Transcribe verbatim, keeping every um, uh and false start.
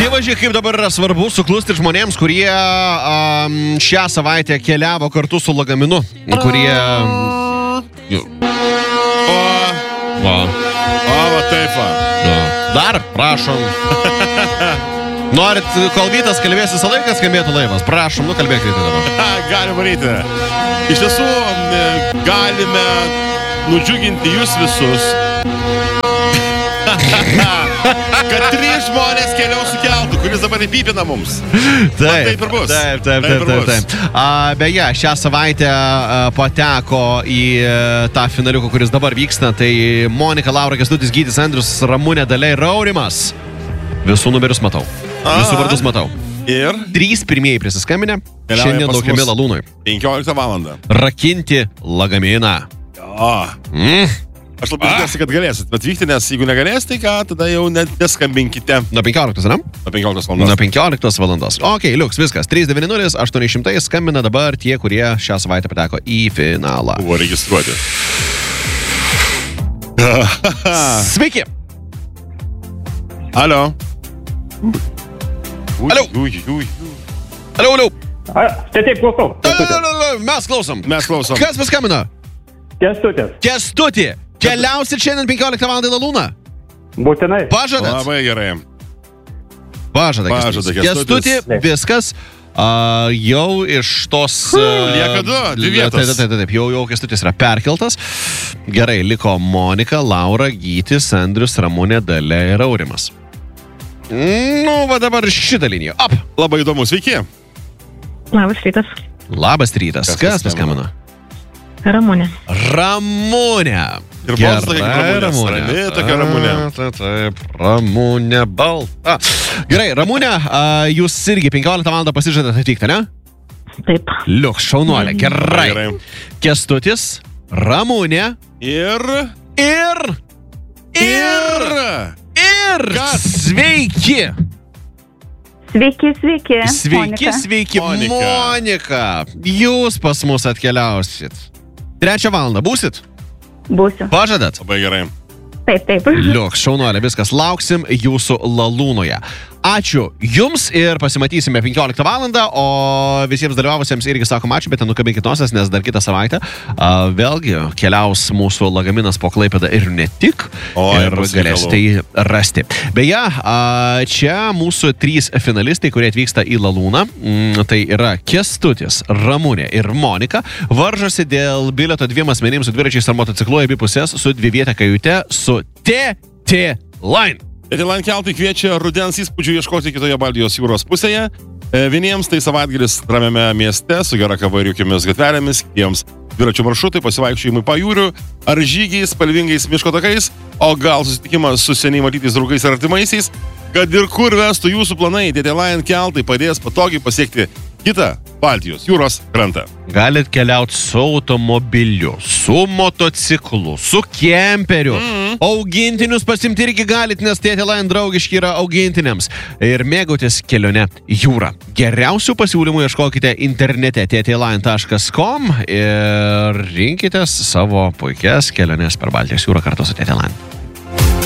Dievažiai, kaip dabar yra svarbu suklusti žmonėms, kurie um, šią savaitę keliavo kartu su lagaminu, kurie... O, Va. o, va taip va. Va. Dar, prašom. Norit, kol Vytas kalbės visą laiką, skambėtų laivas. Prašom, nu kalbėkite dabar. Ha, galime varyti. Iš tiesų, e, galime nudžiuginti jūs visus. Kad trys žmonės keliaus su keltu, kuris dabar įpypina mums. Taip, taip ir bus. Taip, taip, taip, Taip ir taip, bus. taip. A, beje, šią savaitę a, pateko į a, tą finaliuką, kuris dabar vyksta. Tai Monika, Laura, Kęstutis, Gytis, Andrius, Ramunė, Dalia ir Aurimas. Visų numerius matau. Visų Aha. vardus matau. Ir Trys pirmieji prisiskambinę. Keliauja Šiandien pas laukiami mus. Lalūnui. penkioliktą valandą. Rakinti lagaminą. O, Mm. aš labai tikiuosi, kad galėsit atvykti, nes jeigu negalės, tai ką, tada jau net neskambinkite. Nuo penkioliktos, ne? Nuo penkioliktos Nuo valandos. penkioliktos valandos. Ok, liuks, viskas. trys devyni nulis aštuoni šimtai skambina dabar tie, kurie šią savaitę pateko į finalą. Buvo registruoti. Sveiki! Alio. Ui, Alio. Ui, ui, ui. Aliau, aliau! A, tai taip, klausau. Aliau, mes klausom. Mes klausom. Kas paskambino? Kęstutis. Kęstuti! Keliausit šiandien penkioliktą valandą į Lalūną? Būtinai. Pažadat? Labai gerai. Pažadat, Pažada Kęstutis. Kęstutis. Kęstuti, viskas. A, jau iš tos... a, lieka du, dvi vietos. Taip, taip, taip, taip, jau, jau Kęstutis yra perkeltas. Gerai, liko Monika, Laura, Gytis, Andrius, Ramunė, Dalia ir Aurimas. Nu, va dabar šitą liniją. Up! Labai įdomu, sveiki. Labas rytas. Labas rytas. Kas Kas paskambino? paskambino? Ramunė. Ramunė. Ir balsas tokia kaip Ramunės. Rami tokia Ramunė. Taip, taip, Ramunė balta. Gerai, Ramunė, a, jūs irgi penkioliktą valandą pasižadat atvykti, ne? Taip. Liuk, šaunuolė, gerai. Gerai. Kęstutis, Ramunė Ir... ir... ir... ir... Kas? Sveiki! Sveiki, sveiki. Sveiki, Monika. sveiki, Monika. Monika. Jūs pas mus atkeliausit. Trečią valandą būsit? Būsiu. Pažadat? Labai gerai. Taip, taip. Liuk, šaunuolė, viskas. Lauksim jūsų Lalūnoje. Ačiū jums ir pasimatysime penkioliktą valandą, o visiems dalyvavusiems irgi sakom ačiū, bet nenukabinkit nosies, nes dar kitą savaitę a, vėlgi keliaus mūsų lagaminas po Klaipėdą ir ne tik, O, ir ir bus galėsite jį rasti. Beje, a, čia mūsų trys finalistai, kurie atvyksta į Lalūną, m, tai yra Kęstutis, Ramunė ir Monika, varžosi dėl bilieto dviem asmenims su dviračiais ar motociklu į abi pusės su dviviete kajute su T T Line. Etilan keltai kviečia rudens įspūdžių ieškoti kitoje Baltijos jūros pusėje. E, Vieniems tai savaitgalis ramiame mieste su gera kava ir jaukiamis gatvelėmis, kitiems dviračių maršrutai, pasivaikščiojimai pajūrių ar žygiai spalvingais miško takais, o gal susitikimas su seniai matytais draugais ir artimaisiais. Kad ir kur vestų jūsų planai, Etilan keltai padės patogiai pasiekti kitą Baltijos jūros krantą. Galit keliauti su automobiliu, su motociklu, su kemperiu. Mm. Augintinius pasimti irgi galit, nes T T Line draugiški yra augintiniams. Ir mėgautis kelionę jūrą. Geriausių pasiūlymų ieškokite internete t t line taškas com ir rinkitės savo puikias keliones per Baltijos jūrą kartu su T T Line.